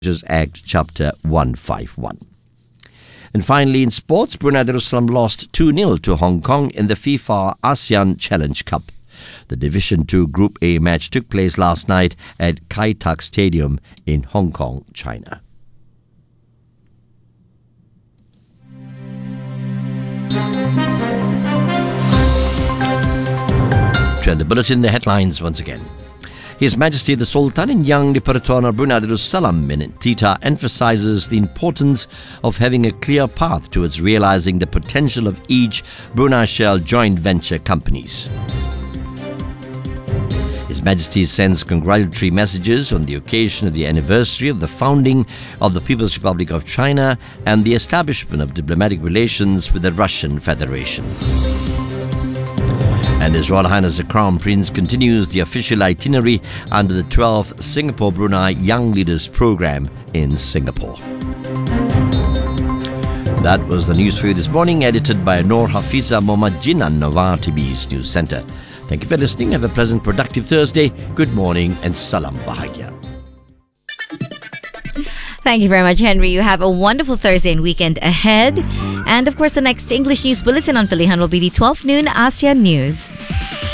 Act Chapter 151. And finally, in sports, Brunei Darussalam lost 2-0 to Hong Kong in the FIFA ASEAN Challenge Cup. The Division 2 Group A match took place last night at Kai Tak Stadium in Hong Kong, China. To end the bulletin, the headlines once again. His Majesty the Sultan and Young Dipertuan Brunei Darussalam Minit Tita emphasizes the importance of having a clear path towards realizing the potential of each Brunei Shell joint venture companies. His Majesty sends congratulatory messages on the occasion of the anniversary of the founding of the People's Republic of China and the establishment of diplomatic relations with the Russian Federation. And His Royal Highness the Crown Prince continues the official itinerary under the 12th Singapore-Brunei Young Leaders Programme in Singapore. That was the news for you this morning, edited by Noor Hafiza Mohammad Jinan of RTB's News Centre. Thank you for listening. Have a pleasant, productive Thursday. Good morning and salam bahagia. Thank you very much, Henry. You have a wonderful Thursday and weekend ahead. And of course, the next English News Bulletin on Pilihan will be the 12 noon ASEAN News.